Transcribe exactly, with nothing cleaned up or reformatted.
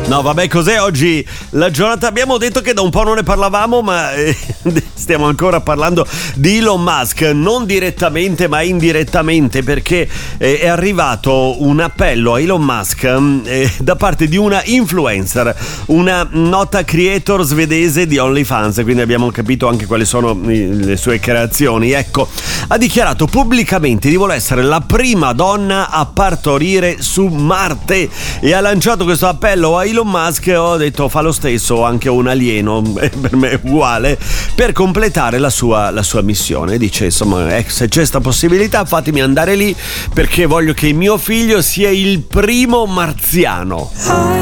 No, vabbè, cos'è oggi la giornata? Abbiamo detto che da un po' non ne parlavamo, ma eh, stiamo ancora parlando di Elon Musk, non direttamente ma indirettamente, perché eh, è arrivato un appello a Elon Musk eh, da parte di una influencer, una nota creator svedese di OnlyFans, quindi abbiamo capito anche quali sono le sue creazioni. Ecco, ha dichiarato pubblicamente di voler essere la prima donna a partorire su Marte e ha lanciato questo appello a Elon Musk. Ho detto fa lo stesso anche un alieno, per me è uguale, per completare la sua, la sua missione. Dice insomma, eh, se c'è sta possibilità fatemi andare lì, perché voglio che mio figlio sia il primo marziano.